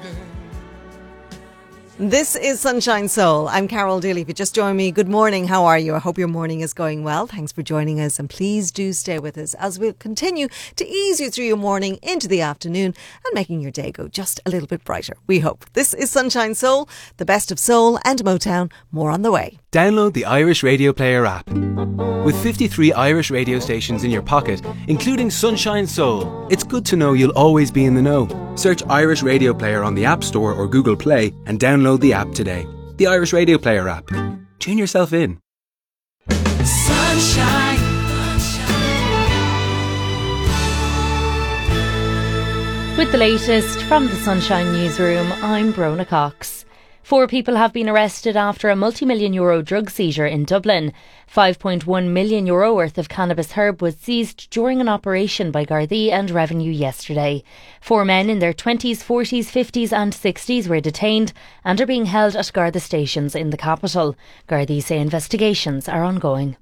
This is Sunshine Soul. I'm Carol Daly. If you just joined me, good morning. How are you? I hope your morning is going well. Thanks for joining us, and please do stay with us as we'll continue to ease you through your morning into the afternoon and making your day go just a little bit brighter, we hope. This is Sunshine Soul, the best of soul and Motown. More on the way. Download the Irish Radio Player app. With 53 Irish radio stations in your pocket, including Sunshine Soul, it's good to know you'll always be in the know. Search Irish Radio Player on the App Store or Google Play and download the app today. The Irish Radio Player app. Tune yourself in. Sunshine. With the latest from the Sunshine Newsroom, I'm Brona Cox. 4 people have been arrested after a multi-million euro drug seizure in Dublin. €5.1 million worth of cannabis herb was seized during an operation by Gardaí and Revenue yesterday. 4 men in their 20s, 40s, 50s and 60s were detained and are being held at Garda stations in the capital. Gardaí say investigations are ongoing.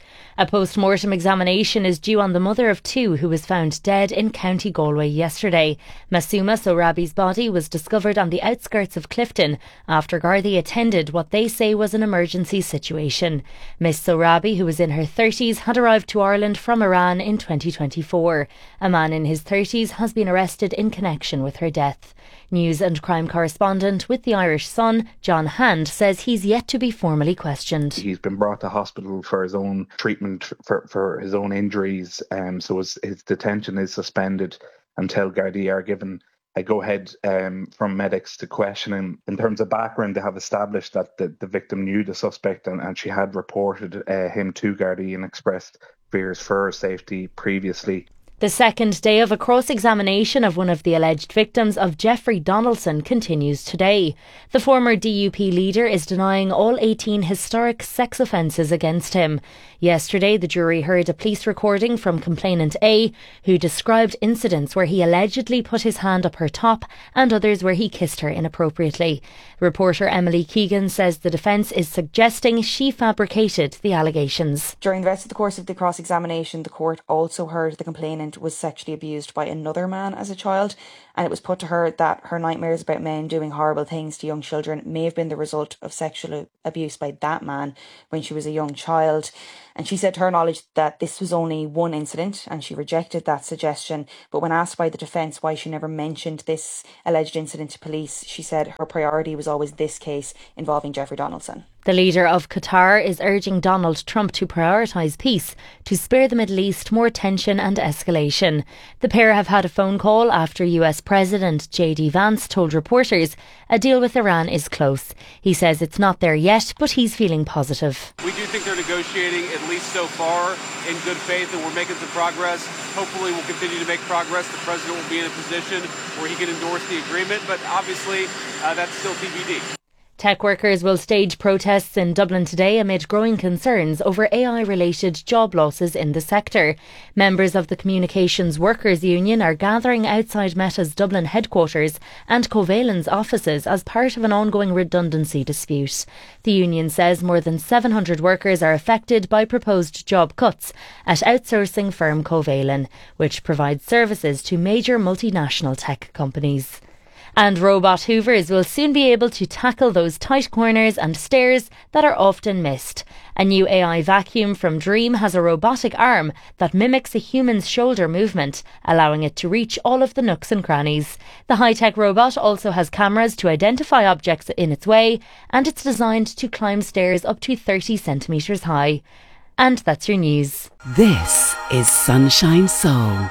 A post-mortem examination is due on the mother of 2 who was found dead in County Galway yesterday. Masuma Sorabi's body was discovered on the outskirts of Clifton after Gardaí attended what they say was an emergency situation. Miss Sorabi, who was in her 30s, had arrived to Ireland from Iran in 2024. A man in his 30s has been arrested in connection with her death. News and crime correspondent with the Irish Sun, John Hand, says he's yet to be formally questioned. He's been brought to hospital for his own treatment for his own injuries, so his detention is suspended until Gardaí are given a go-ahead from medics to question him. In terms of background, they have established that the victim knew the suspect and she had reported him to Gardaí and expressed fears for her safety previously. The second day of a cross-examination of one of the alleged victims of Jeffrey Donaldson continues today. The former DUP leader is denying all 18 historic sex offences against him. Yesterday, the jury heard a police recording from complainant A, who described incidents where he allegedly put his hand up her top and others where he kissed her inappropriately. Reporter Emily Keegan says the defence is suggesting she fabricated the allegations. During the rest of the course of the cross-examination, the court also heard the complainant was sexually abused by another man as a child, and it was put to her that her nightmares about men doing horrible things to young children may have been the result of sexual abuse by that man when she was a young child. And she said to her knowledge that this was only one incident, and she rejected that suggestion. But when asked by the defence why she never mentioned this alleged incident to police, she said her priority was always this case involving Jeffrey Donaldson. The leader of Qatar is urging Donald Trump to prioritise peace to spare the Middle East more tension and escalation. The pair have had a phone call after US President J.D. Vance told reporters a deal with Iran is close. He says it's not there yet, but he's feeling positive. We do think they're negotiating, at least so far, in good faith, and we're making some progress. Hopefully we'll continue to make progress. The president will be in a position where he can endorse the agreement, but obviously that's still TBD. Tech workers will stage protests in Dublin today amid growing concerns over AI-related job losses in the sector. Members of the Communications Workers Union are gathering outside Meta's Dublin headquarters and Covalent's offices as part of an ongoing redundancy dispute. The union says more than 700 workers are affected by proposed job cuts at outsourcing firm Covalent, which provides services to major multinational tech companies. And robot hoovers will soon be able to tackle those tight corners and stairs that are often missed. A new AI vacuum from Dream has a robotic arm that mimics a human's shoulder movement, allowing it to reach all of the nooks and crannies. The high-tech robot also has cameras to identify objects in its way, and it's designed to climb stairs up to 30 centimetres high. And that's your news. This is Sunshine Soul.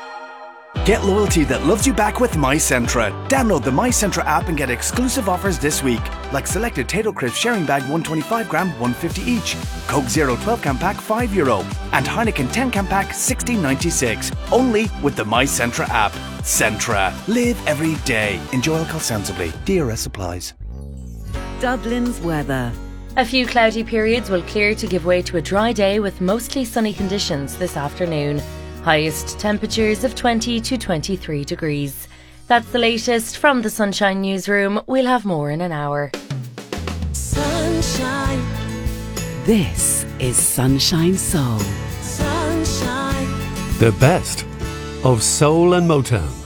Get loyalty that loves you back with MyCentra. Download the MyCentra app and get exclusive offers this week, like selected Tato Crisp sharing bag 125 gram, 150 each, Coke Zero 12 can pack €5, and Heineken 10 can pack $16.96. Only with the MyCentra app. Centra. Live every day. Enjoy alcohol sensibly. DRS applies. Dublin's weather. A few cloudy periods will clear to give way to a dry day with mostly sunny conditions this afternoon. Highest temperatures of 20 to 23 degrees. That's the latest from the Sunshine Newsroom. We'll have more in an hour. Sunshine. This is Sunshine Soul. Sunshine. The best of soul and Motown.